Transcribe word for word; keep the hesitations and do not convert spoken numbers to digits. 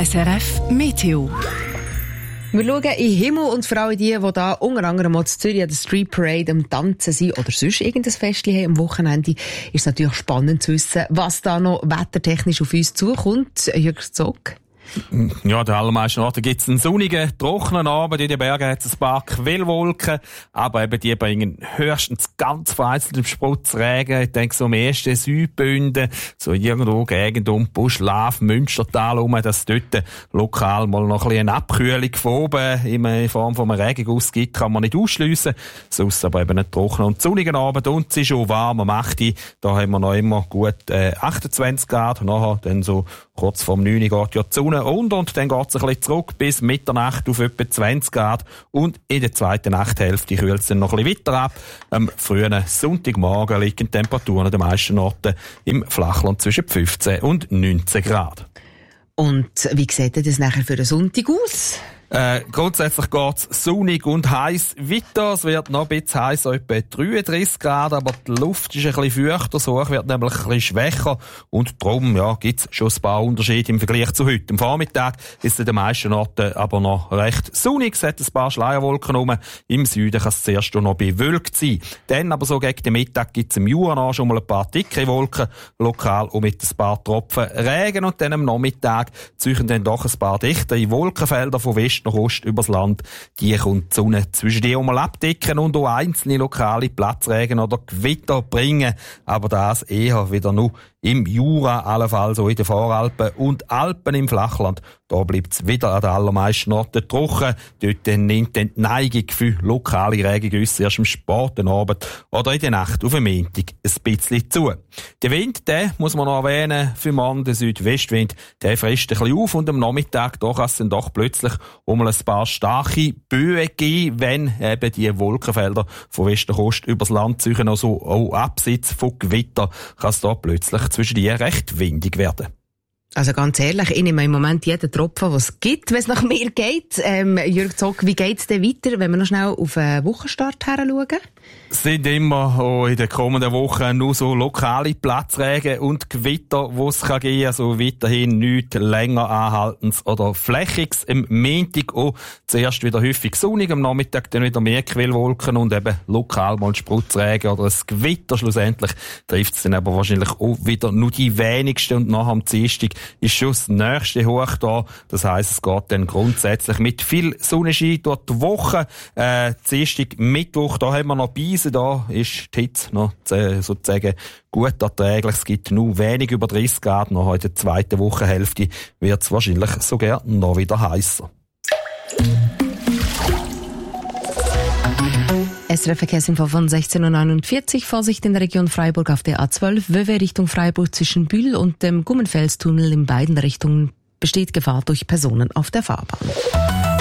S R F Meteo. Wir schauen in den Himmel und für alle die, die da unter anderem mal in Zürich an der Street Parade am Tanzen sind oder sonst irgendein Festchen haben am Wochenende, ist es natürlich spannend zu wissen, was da noch wettertechnisch auf uns zukommt. Jürg Zog. Ja, der allermeisten Orten gibt es einen sonnigen, trockenen Abend. In den Bergen hat es ein paar Quellwolken, aber eben die bringen höchstens ganz vereinzelt im Sprotzregen. Ich denke so am ersten Südbünden, so irgendwo Gegend um Buschlaf, Münstertal herum, dass dort lokal mal noch ein bisschen eine Abkühlung von oben in Form von einem Regenguss gibt, kann man nicht ausschliessen. Sonst aber eben einen trockenen und sonnigen Abend und es ist schon warm am acht Uhr. Da haben wir noch immer gut äh, achtundzwanzig Grad. Nachher dann so kurz vorm neun Uhr geht ja die Sonne unter und dann geht es ein bisschen zurück bis Mitternacht auf etwa zwanzig Grad und in der zweiten Nachthälfte kühlt es dann noch ein bisschen weiter ab. Am frühen Sonntagmorgen liegen die Temperaturen an den meisten Orten im Flachland zwischen fünfzehn und neunzehn Grad. Und wie sieht das nachher für den Sonntag aus? Äh, grundsätzlich geht's sonnig und heiß weiter. Es wird noch ein bisschen heiß, etwa dreiunddreissig Grad, aber die Luft ist ein bisschen feuchter, das Hoch wird nämlich ein bisschen schwächer und darum, ja, gibt's schon ein paar Unterschiede im Vergleich zu heute. Am Vormittag ist es in den meisten Orten aber noch recht sonnig, es hat ein paar Schleierwolken rum. Im Süden kann es zuerst noch bewölkt sein. Dann aber so gegen den Mittag gibt's im Jura schon mal ein paar dicke Wolken, lokal und mit ein paar Tropfen Regen und dann am Nachmittag ziehen dann doch ein paar dichtere Wolkenfelder von West nach Ost übers Land. Die kommt die Sonne zwischen die einmal abdecken und auch einzelne lokale Platzregen oder Gewitter bringen. Aber das eher wieder nur im Jura, allenfalls auch in den Voralpen und Alpen im Flachland. Da bleibt es wieder an den allermeisten Orten trocken. Dort nimmt die Neigung für lokale Regengüsse erst am späten Abend oder in der Nacht auf den Montag ein bisschen zu. Der Wind, den muss man noch erwähnen, für morgen der Südwestwind, der frisst ein bisschen auf und am Nachmittag da kann es dann doch plötzlich um ein paar starke Böen geben, wenn eben die Wolkenfelder von West nach Ost übers Land ziehen, also auch abseits von Gewitter, kann es da plötzlich zwischen die recht windig werden. Also ganz ehrlich, ich nehme im Moment jeden Tropfen, was es gibt, wenn es nach mir geht. Ähm, Jürg Zog, wie geht es denn weiter, wenn wir noch schnell auf den Wochenstart her schauen? Es sind immer auch in den kommenden Wochen nur so lokale Platzregen und Gewitter, wo es kann gehen, also weiterhin nichts länger anhaltens oder flächiges. Am Montag auch zuerst wieder häufig sonnig, am Nachmittag dann wieder mehr Quellwolken und eben lokal mal Sprotzregen oder ein Gewitter. Schlussendlich trifft es dann aber wahrscheinlich auch wieder nur die wenigsten und nachher am Dienstag ist schon das nächste Hoch da. Das heisst, es geht dann grundsätzlich mit viel Sonnenschein durch die Woche. Äh, Dienstag, Mittwoch, da haben wir noch Beise, da ist die Hitze noch äh, sozusagen gut erträglich. Es gibt nur wenig über dreißig Grad. Noch in der zweiten Wochenhälfte wird es wahrscheinlich sogar noch wieder heißer. S R F-Verkehrsinfo von sechzehn Uhr neunundvierzig. Vorsicht in der Region Freiburg auf der A zwölf. Wöwe Richtung Freiburg zwischen Bühl und dem Gummenfelstunnel in beiden Richtungen besteht Gefahr durch Personen auf der Fahrbahn.